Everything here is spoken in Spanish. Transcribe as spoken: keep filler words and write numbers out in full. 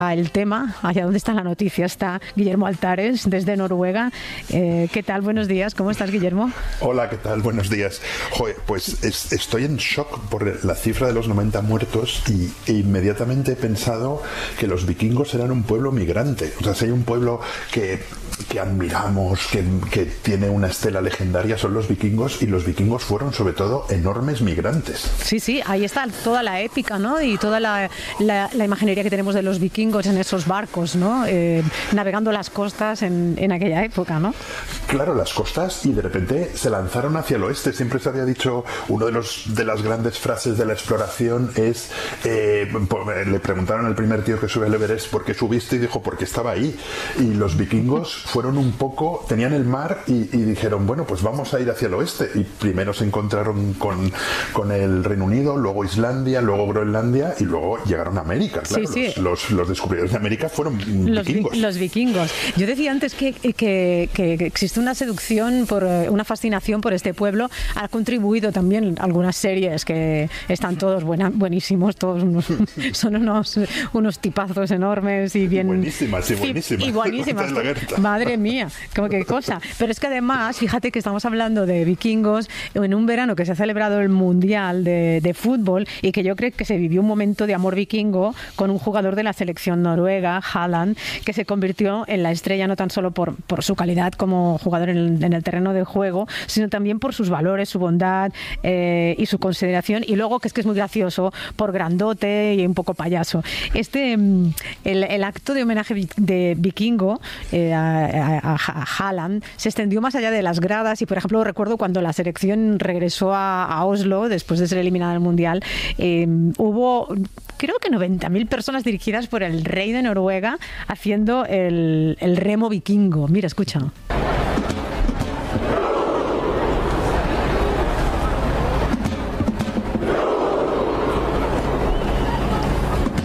el tema, hacia dónde está la noticia, está Guillermo Altares desde Noruega. Eh, ¿Qué tal? Buenos días, ¿cómo estás, Guillermo? Hola, ¿qué tal? Buenos días. Joder, pues es, estoy en shock por la cifra de los noventa muertos y e inmediatamente he pensado que los vikingos eran un pueblo migrante. O sea, si hay un pueblo que, que admiramos, que, que tiene una estela legendaria, son los vikingos, y los vikingos fueron sobre todo enormes migrantes. Sí, sí, ahí está toda la épica, ¿no? Y toda la, la, la imaginería que tenemos de los vikingos en esos barcos, ¿no? Eh, navegando las costas en, en aquella época, ¿no? Claro, las costas, y de repente se lanzaron hacia el oeste. Siempre se había dicho, uno de los de las grandes frases de la exploración es, eh, le preguntaron al primer tío que sube al Everest ¿por qué subiste? Y dijo, porque estaba ahí. Y los vikingos fueron un poco, tenían el mar y, y dijeron, bueno, pues vamos a ir hacia el oeste. Y primero se encontraron con, con el Reino Unido, luego Islandia, luego Groenlandia, y luego llegaron a América. Claro, sí, sí. Los, los, los descubridores de América fueron los vikingos. Vi, los vikingos. Yo decía antes que, que, que existe una seducción, por una fascinación por este pueblo. Ha contribuido también algunas series que están todos buena, buenísimos, todos unos, son unos, unos tipazos enormes y bien... Buenísimas, sí, buenísimas. Y buenísimas. Madre mía, como qué cosa. Pero es que además, fíjate que estamos hablando de vikingos en un verano que se ha celebrado el Mundial de, de Fútbol y que yo creo que se vivió un momento de amor vikingo con un jugador de la selección noruega, Haaland, que se convirtió en la estrella no tan solo por, por su calidad como jugador en el, en el terreno de juego, sino también por sus valores, su bondad eh, y su consideración, y luego que es que es muy gracioso, por grandote y un poco payaso. Este, el, el acto de homenaje de vikingo eh, a, a, a Haaland se extendió más allá de las gradas y, por ejemplo, recuerdo cuando la selección regresó a, a Oslo después de ser eliminada del Mundial, eh, hubo creo que noventa mil personas dirigidas por el rey de Noruega haciendo el, el remo vikingo. Mira, escucha.